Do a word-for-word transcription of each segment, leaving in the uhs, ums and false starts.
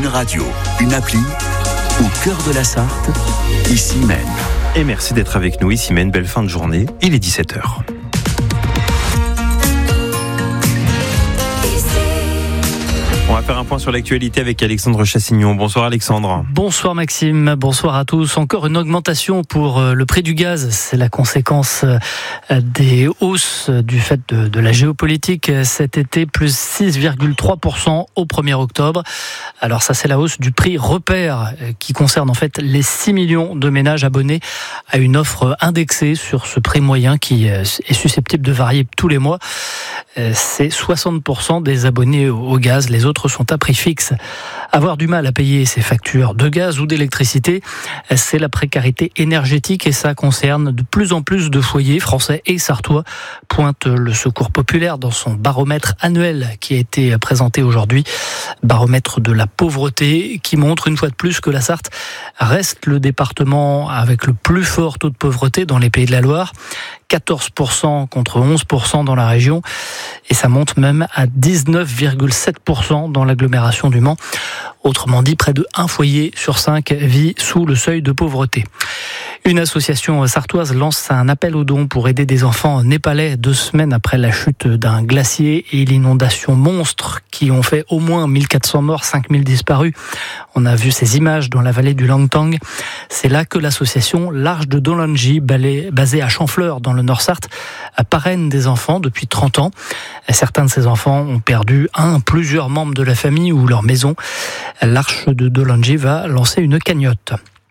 Une radio, une appli, au cœur de la Sarthe, ici Maine. Et merci d'être avec nous ici Maine, belle fin de journée, il est dix-sept heures. On va faire un point sur l'actualité avec Alexandre Chassignon. Bonsoir Alexandre. Bonsoir Maxime, bonsoir à tous. Encore une augmentation pour le prix du gaz. C'est la conséquence des hausses du fait de, de la géopolitique cet été, plus six virgule trois pour cent au premier octobre. Alors ça, c'est la hausse du prix repère qui concerne en fait les six millions de ménages abonnés à une offre indexée sur ce prix moyen qui est susceptible de varier tous les mois. C'est soixante pour cent des abonnés au gaz. Les autres sont à prix fixe. Avoir du mal à payer ses factures de gaz ou d'électricité, c'est la précarité énergétique et ça concerne de plus en plus de foyers français et sartois, pointe le Secours populaire dans son baromètre annuel qui a été présenté aujourd'hui. Baromètre de la pauvreté qui montre une fois de plus que la Sarthe reste le département avec le plus fort taux de pauvreté dans les Pays de la Loire. quatorze pour cent contre onze pour cent dans la région et ça monte même à dix-neuf virgule sept pour cent dans l'agglomération du Mans. Autrement dit, près de un foyer sur cinq vit sous le seuil de pauvreté. Une association sartoise lance un appel aux dons pour aider des enfants népalais deux semaines après la chute d'un glacier et l'inondation monstre qui ont fait au moins mille quatre cents morts, cinq mille disparus. On a vu ces images dans la vallée du Langtang. C'est là que l'association L'Arche de Dolanji, basée à Champfleur dans le Nord-Sarthe, parraine des enfants depuis trente ans. Certains de ces enfants ont perdu un, plusieurs membres de la famille ou leur maison. L'Arche de Dolanji va lancer une cagnotte.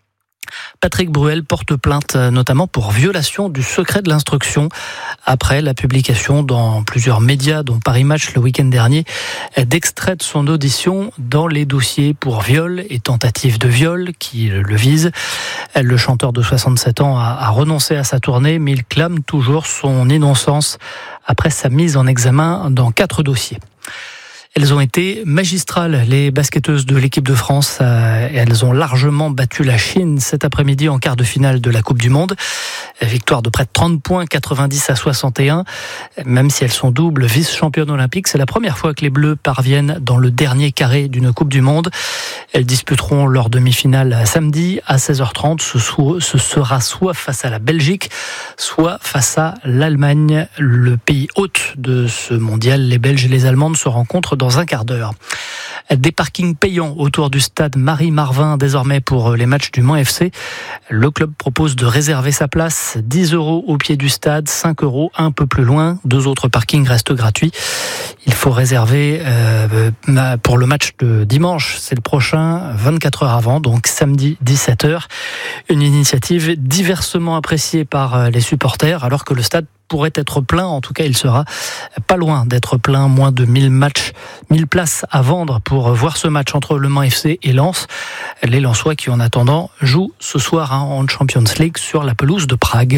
Patrick Bruel porte plainte notamment pour violation du secret de l'instruction après la publication dans plusieurs médias, dont Paris Match le week-end dernier, d'extraits de son audition dans les dossiers pour viol et tentative de viol qui le visent. Le chanteur de soixante-sept ans a renoncé à sa tournée, mais il clame toujours son innocence après sa mise en examen dans quatre dossiers. Elles ont été magistrales, les basketteuses de l'équipe de France. Elles ont largement battu la Chine cet après-midi en quart de finale de la Coupe du Monde. Victoire de près de trente points, quatre-vingt-dix à soixante et un. Même si elles sont doubles vice-championnes olympiques, c'est la première fois que les Bleus parviennent dans le dernier carré d'une Coupe du Monde. Elles disputeront leur demi-finale samedi à seize heures trente. Ce sera soit face à la Belgique, soit face à l'Allemagne, le pays hôte de ce mondial. Les Belges et les Allemandes se rencontrent dans dans un quart d'heure. Des parkings payants autour du stade Marie-Marvin désormais pour les matchs du Mans F C. Le club propose de réserver sa place, dix euros au pied du stade, cinq euros un peu plus loin. Deux autres parkings restent gratuits. Il faut réserver euh, pour le match de dimanche, c'est le prochain, vingt-quatre heures avant, donc samedi dix-sept heures. Une initiative diversement appréciée par les supporters alors que le stade pourrait être plein, en tout cas il sera pas loin d'être plein, moins de mille matchs, mille places à vendre pour voir ce match entre Le Mans F C et Lens. Les Lensois qui en attendant jouent ce soir hein, en Champions League sur la pelouse de Prague.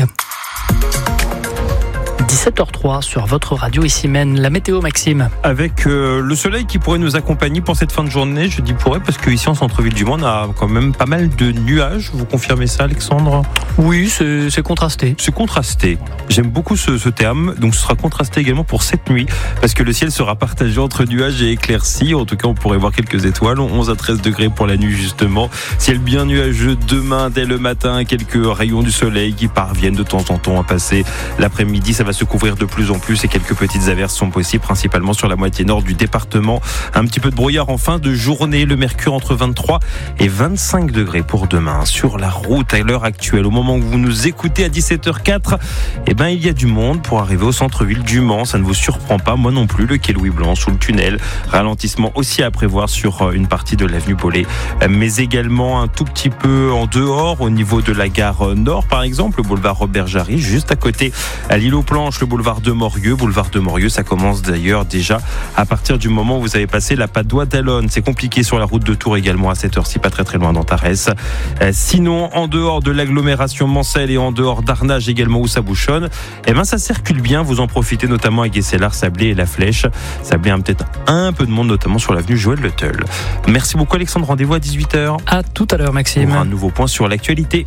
dix-sept heures trois sur votre radio ici Maine. La météo, Maxime. Avec euh, le soleil qui pourrait nous accompagner pour cette fin de journée, je dis pourrait parce qu'ici en centre-ville du Mans, on a quand même pas mal de nuages. Vous confirmez ça, Alexandre ? Oui, c'est, c'est contrasté. C'est contrasté. J'aime beaucoup ce, ce terme. Donc ce sera contrasté également pour cette nuit parce que le ciel sera partagé entre nuages et éclaircies. En tout cas, on pourrait voir quelques étoiles. onze à treize degrés pour la nuit justement. Ciel bien nuageux demain dès le matin. Quelques rayons du soleil qui parviennent de temps en temps à passer l'après-midi. Ça va se couvrir de plus en plus et quelques petites averses sont possibles principalement sur la moitié nord du département. Un petit peu de brouillard en fin de journée. Le mercure entre vingt-trois et vingt-cinq degrés pour demain. Sur la route à l'heure actuelle, au moment où vous nous écoutez à dix-sept heures quatre, eh ben, il y a du monde pour arriver au centre-ville du Mans. Ça ne vous surprend pas, moi non plus. Le quai Louis Blanc sous le tunnel. Ralentissement aussi à prévoir sur une partie de l'avenue Paulet, mais également un tout petit peu en dehors au niveau de la gare Nord par exemple, le boulevard Robert Jarry, juste à côté à l'île aux Planches, le boulevard de Morieux. Boulevard de Morieux, ça commence d'ailleurs déjà à partir du moment où vous avez passé la Padoie d'Allonne. C'est compliqué sur la route de Tours également à cette heure-ci, pas très très loin d'Antares. Euh, sinon, en dehors de l'agglomération Mancel et en dehors d'Arnage également où ça bouchonne, eh ben ça circule bien. Vous en profitez notamment à Guesselard, Sablé et La Flèche. Sablé a peut-être un peu de monde, notamment sur l'avenue Joël Le Teul. Merci beaucoup Alexandre. Rendez-vous à dix-huit heures. À tout à l'heure Maxime. Pour un nouveau point sur l'actualité.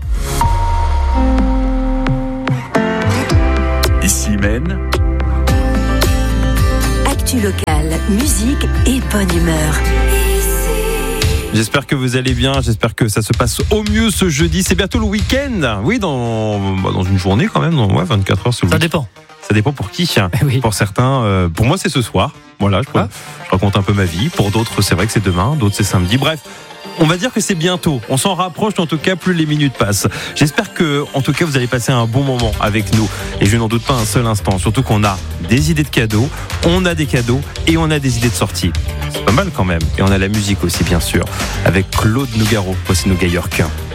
Ici Maine. Actu locale, musique et bonne humeur. J'espère que vous allez bien, j'espère que ça se passe au mieux ce jeudi. C'est bientôt le week-end. Oui, dans, bah, dans une journée quand même, dans ouais, vingt-quatre heures ce week-end. Ça dépend. Ça dépend pour qui. Oui. Pour certains, euh, pour moi c'est ce soir. Voilà, je, Ah. je raconte un peu ma vie. Pour d'autres, c'est vrai que c'est demain, d'autres c'est samedi. Bref. On va dire que c'est bientôt. On s'en rapproche, en tout cas, plus les minutes passent. J'espère que, en tout cas, vous allez passer un bon moment avec nous. Et je n'en doute pas un seul instant. Surtout qu'on a des idées de cadeaux, on a des cadeaux et on a des idées de sortie. C'est pas mal quand même. Et on a la musique aussi, bien sûr, avec Claude Nougaro. Voici Nougat York.